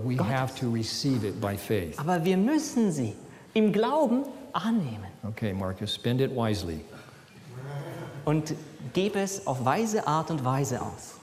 we Gottes. have to receive it by faith. Aber wir müssen sie im Glauben annehmen Okay, Marcus, spend it wisely. und gebe es auf weise Art und Weise aus.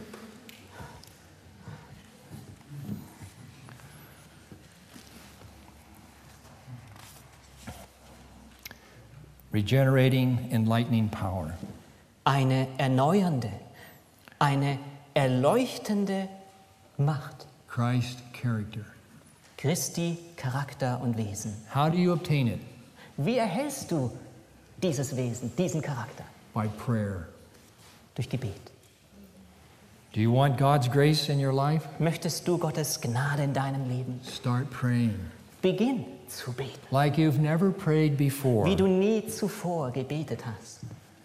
Regenerating, enlightening power. Eine erneuernde, eine erleuchtende Macht. Christ character. Christi Charakter und Wesen. How do you obtain it? Wie erhältst du dieses Wesen, diesen Charakter? By prayer. Durch Gebet. Do you want God's grace in your life? Möchtest du Gottes Gnade in deinem Leben? Start praying. Beginn zu beten, Like you've never prayed before. wie du nie zuvor gebetet hast.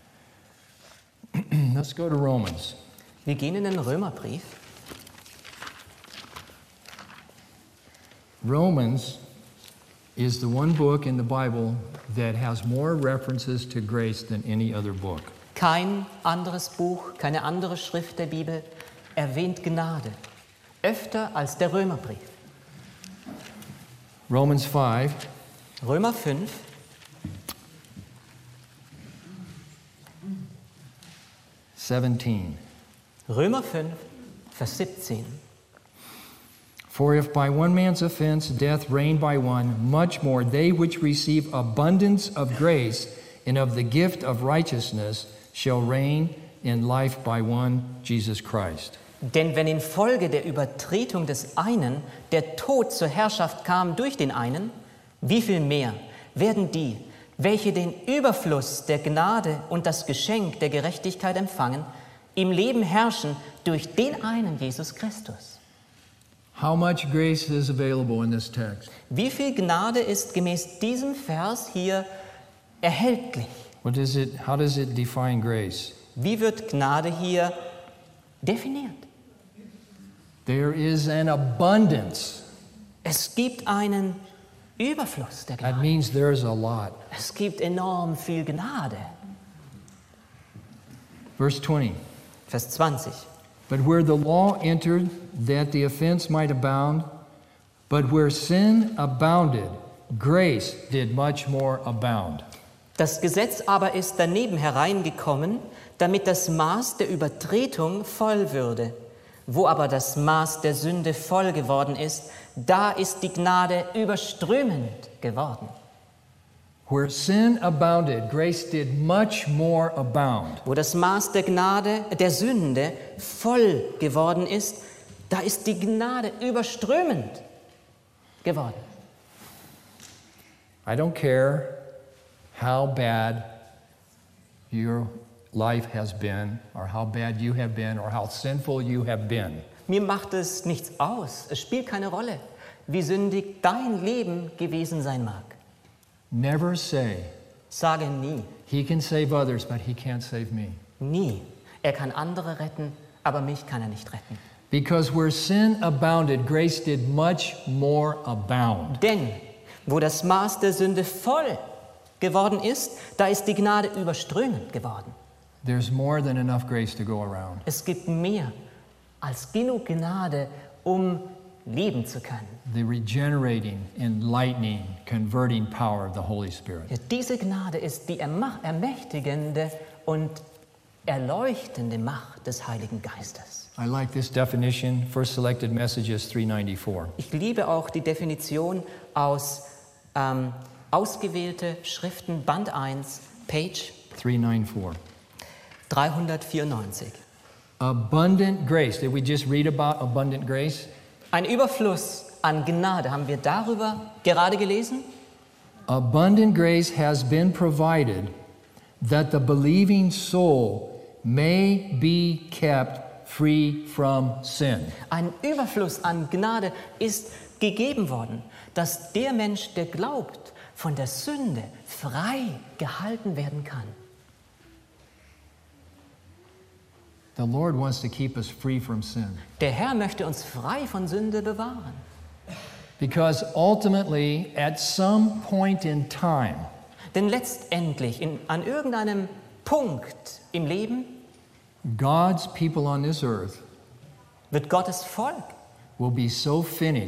Let's go to Romans. Wir gehen in den Römerbrief. Romans is the one book in the Bible that has more references to grace than any other book. Kein anderes Buch, keine andere Schrift der Bibel erwähnt Gnade öfter als der Römerbrief. Romans 5, Römer 5, 17. Römer 5, Vers 17. For if by one man's offense death reigned by one, much more they which receive abundance of grace and of the gift of righteousness shall reign in life by one, Jesus Christ. Denn wenn infolge der Übertretung des einen der Tod zur Herrschaft kam durch den einen, wie viel mehr werden die, welche den Überfluss der Gnade und das Geschenk der Gerechtigkeit empfangen, im Leben herrschen durch den einen, Jesus Christus. How much grace is available in this text? Wie viel Gnade ist gemäß diesem Vers hier erhältlich? How does it define grace? Wie wird Gnade hier definiert? There is an abundance. Es gibt einen Überfluss der That Gnade. means there's a lot. Es gibt enorm viel Gnade. Verse 20. Vers 20. But where the law entered, that the offense might abound, but where sin abounded, grace did much more abound. Das Gesetz aber ist daneben hereingekommen, damit das Maß der Übertretung voll würde. Wo aber das Maß der Sünde voll geworden ist, da ist die Gnade überströmend geworden. Where sin abounded, grace did much more abound. Wo das Maß der Gnade, der Sünde voll geworden ist, da ist die Gnade überströmend geworden. I don't care how bad your life has been, or how bad you have been, or how sinful you have been. Mir macht es nichts aus. Es spielt keine Rolle, wie sündig dein Leben gewesen sein mag. Never say, Sage nie, he can save others, but he can't save me. nie. Er kann andere retten, aber mich kann er nicht retten. Because where sin abounded, grace did much more abound. Denn wo das Maß der Sünde voll geworden ist, da ist die Gnade überströmend geworden. There's more than enough grace to go around. Es gibt mehr als genug Gnade, um leben zu können. The regenerating, enlightening, converting power of the Holy Spirit. Ja, diese Gnade ist die ermächtigende und erleuchtende Macht des Heiligen Geistes. I like this definition, First Selected Messages 394. Ich liebe auch die Definition aus ausgewählte Schriften, Band 1, Page 394. 394. Abundant grace. Did we just read about abundant grace? Ein Überfluss an Gnade, haben wir darüber gerade gelesen? Abundant grace has been provided that the believing soul may be kept free from sin. Ein Überfluss an Gnade ist gegeben worden, dass der Mensch, der glaubt, von der Sünde frei gehalten werden kann. The Lord wants to keep us free from sin. Der Herr möchte uns frei von Sünde bewahren. Because ultimately, at some point in time, Denn letztendlich, an irgendeinem Punkt im Leben, God's people on this earth wird Gottes Volk will be so finished